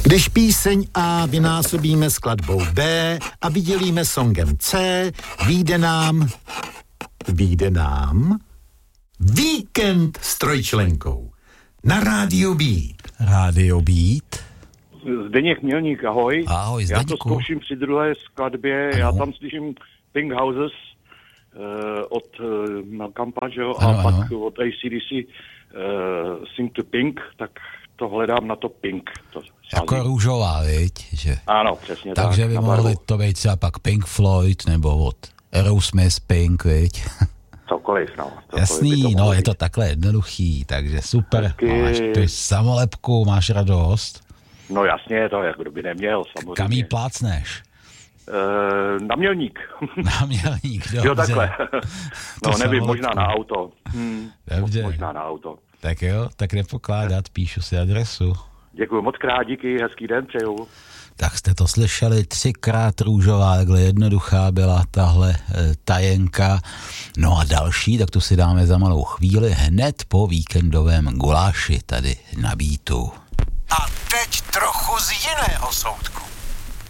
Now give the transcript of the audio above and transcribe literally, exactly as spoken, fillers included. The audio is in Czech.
Když píseň A vynásobíme skladbou B a vydělíme songem C, vyjde nám... Vyjde nám... Víkend s trojčlenkou. Na Rádiu Beat. Rádio Beat. Zdeněk Mělník, ahoj. Ahoj, Já Zdeňku. to zkouším při druhé skladbě, ano. Já tam slyším Pink Houses uh, od uh, Malcolma, že jo, a ano, pak ano. od A C D C uh, Sing to Pink, tak to hledám na to Pink. To jako růžová, viď? Že? Ano, přesně tak. Takže by mohli to být třeba pak Pink Floyd, nebo od Aerosmith Pink, viď? Cokoliv, no. Cokoliv Jasný, no, je to takhle jednoduchý, takže super. Taky... Máš ty samolepku, máš radost? No jasně, to jak kdo by neměl, samozřejmě. Kam jí plácneš? Uh, na Mělník. Na Mělník, dobře. Jo, takhle. No nevím, samolepku. možná na auto. Hmm, dobře. Možná na auto. Tak jo, tak nepokládat, píšu si adresu. Děkuji moc krát, díky, hezký den přeju. Tak jste to slyšeli, třikrát růžová, takhle jednoduchá byla tahle e, tajenka. No a další, tak tu si dáme za malou chvíli, hned po víkendovém guláši tady na Beatu. A teď trochu z jiného soudku.